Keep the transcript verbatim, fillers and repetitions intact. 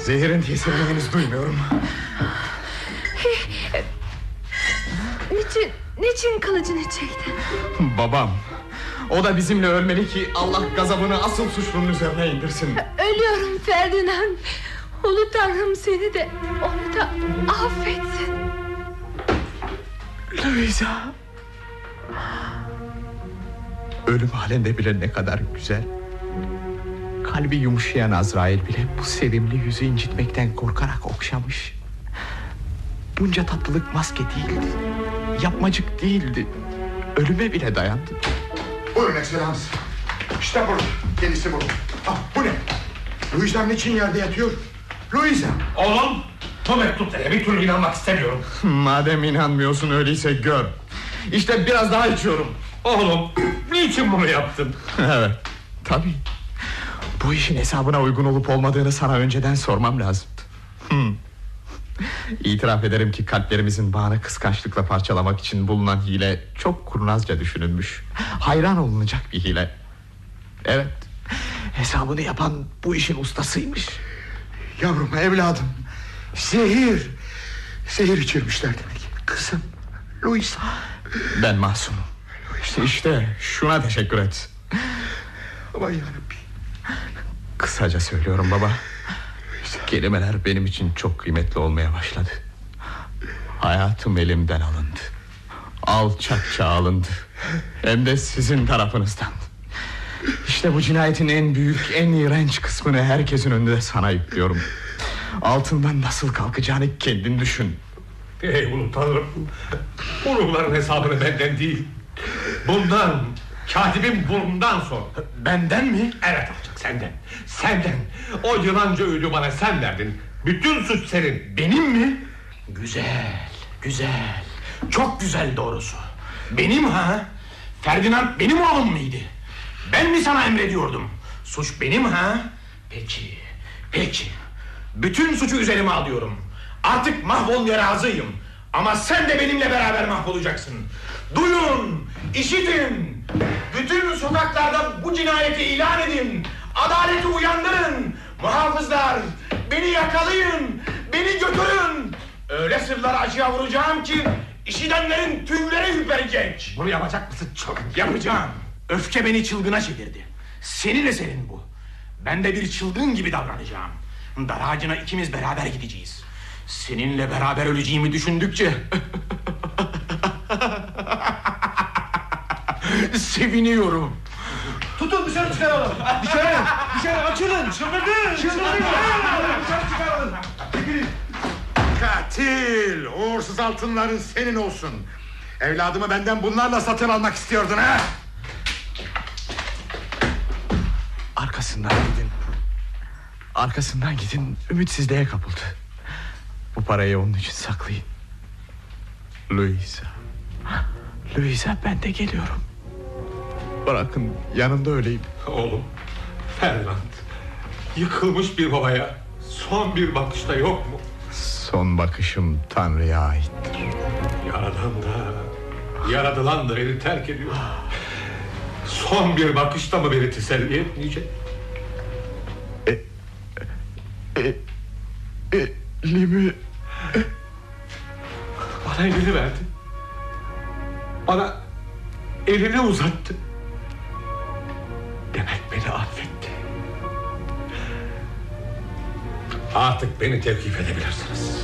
Zehirin tesirini henüz duymuyorum. Niçin, niçin kılıcını çekti? Babam. O da bizimle ölmeli ki Allah gazabını asıl suçlunun üzerine indirsin. Ölüyorum Ferdinand. Ulu Tanrım seni de, onu da affetsin. Louisa. Ölüm halinde bile ne kadar güzel. Kalbi yumuşayan Azrail bile bu sevimli yüzü incitmekten korkarak okşamış. Bunca tatlılık maske değildi, yapmacık değildi. Ölüme bile dayandı. Buyurun ekselans. İşte burada, kendisi burada. Ah, bu ne? Louisa'm niçin yerde yatıyor? Louisa. Oğlum, bu mektuplara bir türlü inanmak istemiyorum. Madem inanmıyorsun öyleyse gör. İşte biraz daha içiyorum. Oğlum, niçin bunu yaptın? Evet, tabii. Bu işin hesabına uygun olup olmadığını sana önceden sormam lazımdı. Hmm. İtiraf ederim ki kalplerimizin bağını kıskançlıkla parçalamak için bulunan hile çok kurnazca düşünülmüş. Hayran olunacak bir hile. Evet, hesabını yapan bu işin ustasıymış. Yavrum, evladım. Zehir. Zehir içirmişler demek. Kızım, Louisa. Ben masumum. İşte şuna teşekkür et. Aman yarabbim. Kısaca söylüyorum baba, kelimeler benim için çok kıymetli olmaya başladı. Hayatım elimden alındı. Alçakça alındı. Hem de sizin tarafınızdan. İşte bu cinayetin en büyük, en iğrenç kısmını herkesin önünde sana yüklüyorum. Altından nasıl kalkacağını kendin düşün. Ey ulu Tanrım, bu ruhların hesabını benden değil, bundan, katibin burnundan sor. Benden mi? Evet alçak, senden. Senden. O yılanca öğüdü bana sen verdin. Bütün suç senin. Benim mi? Güzel, güzel. Çok güzel doğrusu. Benim ha? Ferdinand benim oğlum muydu? Ben mi sana emrediyordum? Suç benim ha? Peki, peki. Bütün suçu üzerime alıyorum. Artık mahvolmaya razıyım. Ama sen de benimle beraber mahvolacaksın. Duyun, işitin. Bütün sokaklarda bu cinayeti ilan edin. Adaleti uyandırın. Muhafızlar, beni yakalayın. Beni götürün. Öyle sırlar acıya vuracağım ki işidenlerin tüyleri ürperecek. Bunu yapacak mısın çok? Yapacağım. Öfke beni çılgına çevirdi. Senin eserin bu. Ben de bir çılgın gibi davranacağım. Dar ağacına ikimiz beraber gideceğiz. Seninle beraber öleceğimi düşündükçe seviniyorum. Tutun, dışarı çıkaralım. Dışarı, dışarı açılın. Çıldırdı. Çıldırdı. Dışarı çıkaralım. Çekilin. Katil. Uğursuz altınların senin olsun. Evladımı benden bunlarla satın almak istiyordun ha? Arkasından gidin. Arkasından gidin, ümitsizliğe kapıldı. Bu parayı onun için saklayın. Louisa. Louisa, ben de geliyorum. Bırakın yanında öleyim. Oğlum, Ferdinand, yıkılmış bir babaya son bir bakışta yok mu? Son bakışım Tanrı'ya aittir. Yaradan da, yaradılan da beni terk ediyor. Son bir bakışta mı beni teselli etmeyecek? E, e, e, elimi... Bana elini verdi. Bana elini uzattı. Demek beni affetti. Artık beni tevkif edebilirsiniz.